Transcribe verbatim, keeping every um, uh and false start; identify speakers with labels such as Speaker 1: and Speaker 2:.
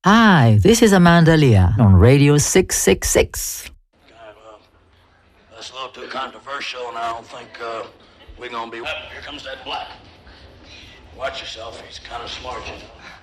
Speaker 1: Hi, this is Amanda Leah on Radio six six six.
Speaker 2: Kind of, uh, that's a little too controversial, and I don't think uh, we're gonna be. Oh, here comes that black. Watch yourself. He's kind of smart, you know.